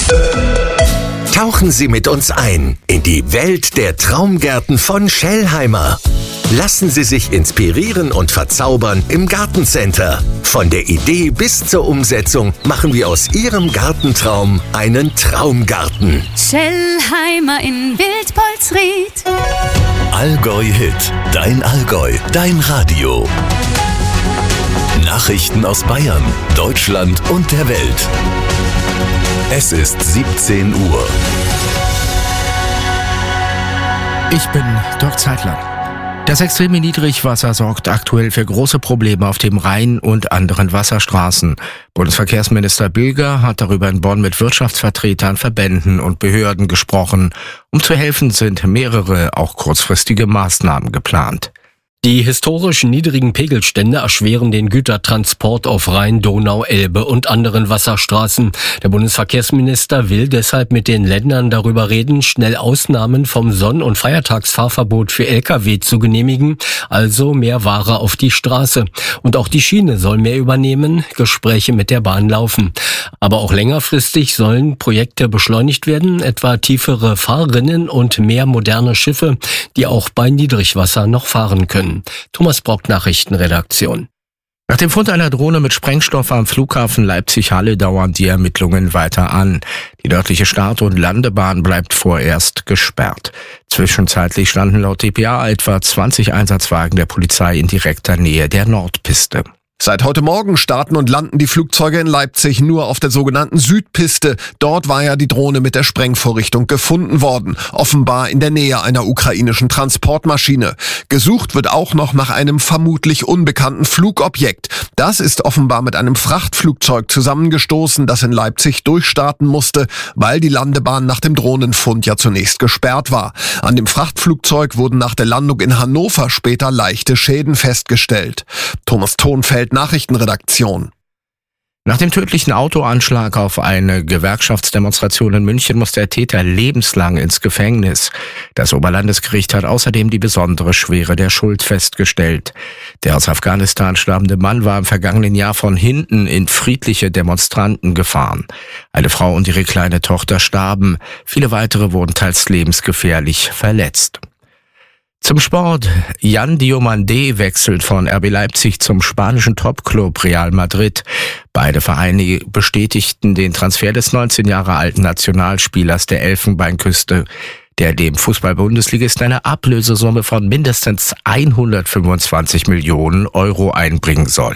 Tauchen Sie mit uns ein in die Welt der Traumgärten von Schellheimer. Lassen Sie sich inspirieren und verzaubern im Gartencenter. Von der Idee bis zur Umsetzung machen wir aus Ihrem Gartentraum einen Traumgarten. Schellheimer in Wildpolsried. Allgäu Hit, dein Allgäu, dein Radio. Nachrichten aus Bayern, Deutschland und der Welt. Es ist 17 Uhr. Ich bin Dirk Zeitler. Das extreme Niedrigwasser sorgt aktuell für große Probleme auf dem Rhein und anderen Wasserstraßen. Bundesverkehrsminister Bilger hat darüber in Bonn mit Wirtschaftsvertretern, Verbänden und Behörden gesprochen. Um zu helfen, sind mehrere, auch kurzfristige Maßnahmen geplant. Die historisch niedrigen Pegelstände erschweren den Gütertransport auf Rhein, Donau, Elbe und anderen Wasserstraßen. Der Bundesverkehrsminister will deshalb mit den Ländern darüber reden, schnell Ausnahmen vom Sonn- und Feiertagsfahrverbot für Lkw zu genehmigen, also mehr Ware auf die Straße. Und auch die Schiene soll mehr übernehmen, Gespräche mit der Bahn laufen. Aber auch längerfristig sollen Projekte beschleunigt werden, etwa tiefere Fahrrinnen und mehr moderne Schiffe, die auch bei Niedrigwasser noch fahren können. Thomas Brock, Nachrichtenredaktion. Nach dem Fund einer Drohne mit Sprengstoff am Flughafen Leipzig-Halle dauern die Ermittlungen weiter an. Die nördliche Start- und Landebahn bleibt vorerst gesperrt. Zwischenzeitlich standen laut dpa etwa 20 Einsatzwagen der Polizei in direkter Nähe der Nordpiste. Seit heute Morgen starten und landen die Flugzeuge in Leipzig nur auf der sogenannten Südpiste. Dort war ja die Drohne mit der Sprengvorrichtung gefunden worden, offenbar in der Nähe einer ukrainischen Transportmaschine. Gesucht wird auch noch nach einem vermutlich unbekannten Flugobjekt. Das ist offenbar mit einem Frachtflugzeug zusammengestoßen, das in Leipzig durchstarten musste, weil die Landebahn nach dem Drohnenfund ja zunächst gesperrt war. An dem Frachtflugzeug wurden nach der Landung in Hannover später leichte Schäden festgestellt. Thomas Thonfeld, Nachrichtenredaktion. Nach dem tödlichen Autoanschlag auf eine Gewerkschaftsdemonstration in München muss der Täter lebenslang ins Gefängnis. Das Oberlandesgericht hat außerdem die besondere Schwere der Schuld festgestellt. Der aus Afghanistan stammende Mann war im vergangenen Jahr von hinten in friedliche Demonstranten gefahren. Eine Frau und ihre kleine Tochter starben. Viele weitere wurden teils lebensgefährlich verletzt. Zum Sport. Jan Diomandé wechselt von RB Leipzig zum spanischen Topclub Real Madrid. Beide Vereine bestätigten den Transfer des 19 Jahre alten Nationalspielers der Elfenbeinküste, der dem Fußball-Bundesligisten eine Ablösesumme von mindestens 125 Millionen Euro einbringen soll.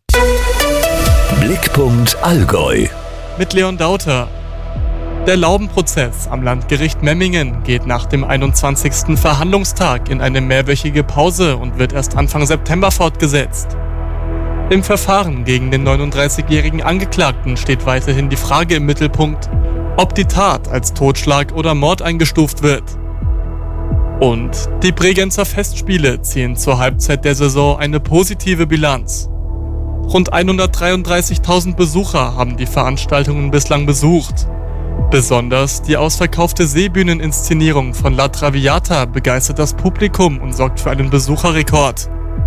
Blickpunkt Allgäu. Mit Leon Dauter. Der Laubenprozess am Landgericht Memmingen geht nach dem 21. Verhandlungstag in eine mehrwöchige Pause und wird erst Anfang September fortgesetzt. Im Verfahren gegen den 39-jährigen Angeklagten steht weiterhin die Frage im Mittelpunkt, ob die Tat als Totschlag oder Mord eingestuft wird. Und die Bregenzer Festspiele ziehen zur Halbzeit der Saison eine positive Bilanz. Rund 133.000 Besucher haben die Veranstaltungen bislang besucht. Besonders die ausverkaufte Seebühneninszenierung von La Traviata begeistert das Publikum und sorgt für einen Besucherrekord.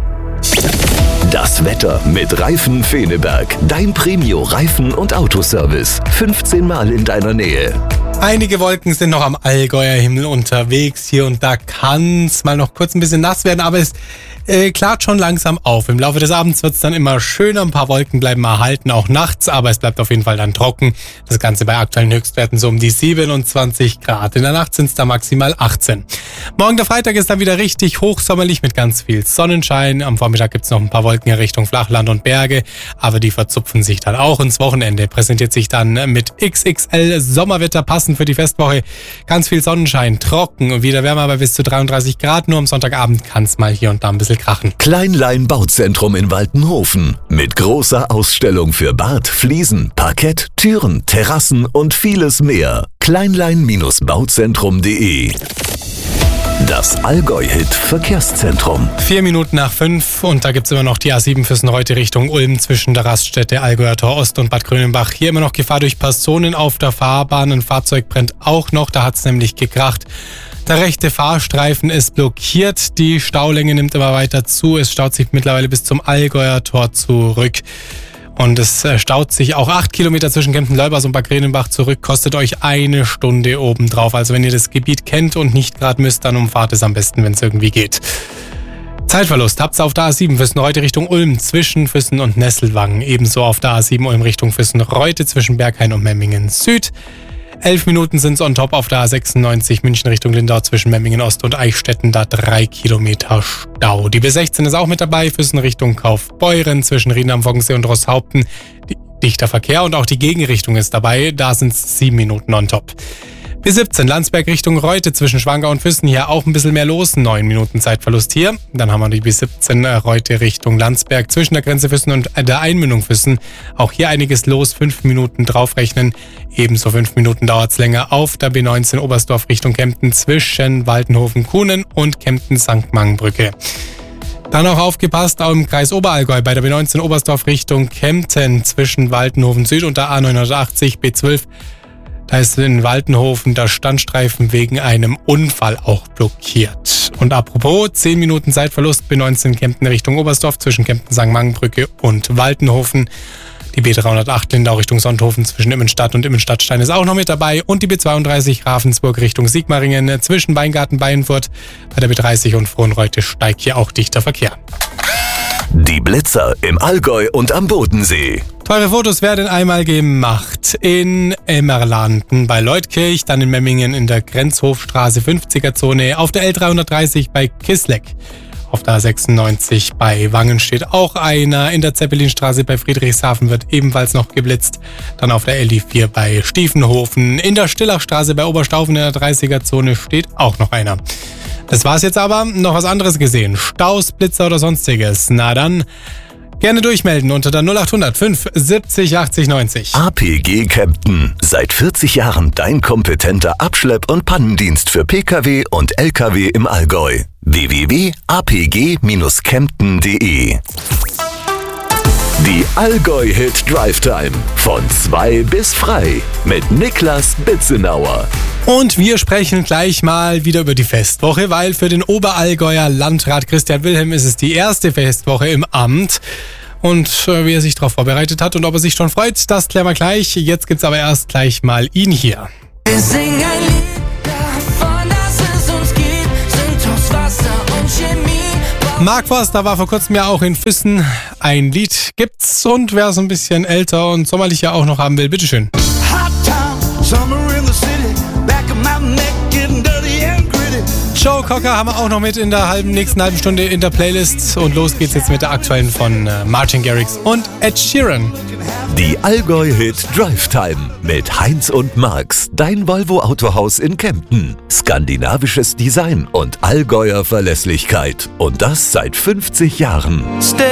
Das Wetter mit Reifen Feneberg. Dein Premio-Reifen- und Autoservice. 15 Mal in deiner Nähe. Einige Wolken sind noch am Allgäuer Himmel unterwegs. Hier und da kann es mal noch kurz ein bisschen nass werden, aber es klart schon langsam auf. Im Laufe des Abends wird es dann immer schöner. Ein paar Wolken bleiben erhalten, auch nachts, aber es bleibt auf jeden Fall dann trocken. Das Ganze bei aktuellen Höchstwerten so um die 27 Grad. In der Nacht sind es da maximal 18. Morgen der Freitag ist dann wieder richtig hochsommerlich mit ganz viel Sonnenschein. Am Vormittag gibt es noch ein paar Wolken in Richtung Flachland und Berge, aber die verzupfen sich dann auch ins Wochenende. Präsentiert sich dann mit XXL Sommerwetter passend für die Festwoche. Ganz viel Sonnenschein, trocken und wieder wärmer bei bis zu 33 Grad. Nur am Sonntagabend kann es mal hier und da ein bisschen krachen. Kleinlein Bauzentrum in Waltenhofen. Mit großer Ausstellung für Bad, Fliesen, Parkett, Türen, Terrassen und vieles mehr. Kleinlein-bauzentrum.de. Das Allgäu-Hit Verkehrszentrum. 4 Minuten nach 5 und da gibt's immer noch die A7 Füssen-Reute Richtung Ulm zwischen der Raststätte Allgäuer Tor Ost und Bad Grönenbach. Hier immer noch Gefahr durch Personen auf der Fahrbahn. Ein Fahrzeug brennt auch noch, da hat's nämlich gekracht. Der rechte Fahrstreifen ist blockiert, die Staulänge nimmt immer weiter zu. Es staut sich mittlerweile bis zum Allgäuer Tor zurück. Und es staut sich auch 8 Kilometer zwischen Kempten-Leumbach und Bad Krenenbach zurück, kostet euch 1 Stunde obendrauf. Also wenn ihr das Gebiet kennt und nicht gerade müsst, dann umfahrt es am besten, wenn es irgendwie geht. Zeitverlust habt ihr auf der A7 Füssen-Reute Richtung Ulm zwischen Füssen und Nesselwangen. Ebenso auf der A7 Ulm Richtung Füssen-Reute zwischen Berghain und Memmingen Süd. 11 Minuten sind es on top auf der A96 München Richtung Lindau zwischen Memmingen Ost und Eichstätten, da 3 Kilometer Stau. Die B16 ist auch mit dabei, Füssen Richtung Kaufbeuren zwischen Rien am Woggensee und Rosshaupten. Dichter Verkehr und auch die Gegenrichtung ist dabei, da sind es 7 Minuten on top. B17 Landsberg Richtung Reute zwischen Schwangau und Füssen, hier auch ein bisschen mehr los, 9 Minuten Zeitverlust hier. Dann haben wir die B17 Reute Richtung Landsberg zwischen der Grenze Füssen und der Einmündung Füssen. Auch hier einiges los, 5 Minuten draufrechnen. Ebenso 5 Minuten dauert es länger auf der B19 Oberstdorf Richtung Kempten zwischen Waltenhofen-Kuhnen und Kempten-St. Mangen-Brücke. Dann auch aufgepasst, auch im Kreis Oberallgäu bei der B19 Oberstdorf Richtung Kempten zwischen Waltenhofen Süd und der A980 B12. Da ist in Waltenhofen der Standstreifen wegen einem Unfall auch blockiert. Und apropos, 10 Minuten Zeitverlust, B19 Kempten Richtung Oberstdorf zwischen Kempten-St. Mangen-Brücke und Waltenhofen. Die B308 Lindau Richtung Sonthofen zwischen Immenstadt und Immenstadtstein ist auch noch mit dabei. Und die B32 Ravensburg Richtung Sigmaringen zwischen Weingarten-Beinfurt. Bei der B30 und Frohnreute steigt hier auch dichter Verkehr. Die Blitzer im Allgäu und am Bodensee. Teure Fotos werden einmal gemacht in Emmerlanden bei Leutkirch, dann in Memmingen in der Grenzhofstraße 50er-Zone, auf der L330 bei Kisleck. Auf der A96 bei Wangen steht auch einer, in der Zeppelinstraße bei Friedrichshafen wird ebenfalls noch geblitzt. Dann auf der LI4 bei Stiefenhofen, in der Stillachstraße bei Oberstaufen in der 30er-Zone steht auch noch einer. Das war's jetzt aber, noch was anderes gesehen, Staus, Blitzer oder sonstiges. Na dann, gerne durchmelden unter der 0800 5 70 80 90. APG Kempten. Seit 40 Jahren dein kompetenter Abschlepp- und Pannendienst für Pkw und Lkw im Allgäu. www.apg-kempten.de. Die Allgäu-Hit Drive Time. Von 2 bis frei. Mit Niklas Bitzenauer. Und wir sprechen gleich mal wieder über die Festwoche, weil für den Oberallgäuer Landrat Christian Wilhelm ist es die erste Festwoche im Amt. Und wie er sich darauf vorbereitet hat und ob er sich schon freut, das klären wir gleich. Jetzt gibt's aber erst gleich mal ihn hier. Wir singen ein Lied davon, dass es uns gibt, sind aus Wasser und Chemie. Mark Forster war vor kurzem ja auch in Füssen. Ein Lied gibt's und wer so ein bisschen älter und sommerlich ja auch noch haben will, bitteschön. Hot town, summer in the city, back of my neck getting dirty and gritty. Joe Cocker haben wir auch noch mit in der nächsten halben Stunde in der Playlist. Und los geht's jetzt mit der aktuellen von Martin Garrix und Ed Sheeran. Die Allgäu-Hit Drive Time mit Heinz und Marx, dein Volvo Autohaus in Kempten. Skandinavisches Design und Allgäuer Verlässlichkeit. Und das seit 50 Jahren. Stay